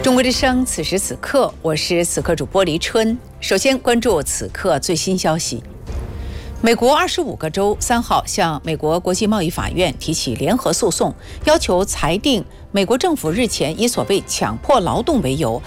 中国之声，此时此刻，我是此刻主播黎春。首先关注此刻最新消息。美国25个州3号向美国国际贸易法院提起联合诉讼，要求裁定美国政府日前以所谓强迫劳动为由，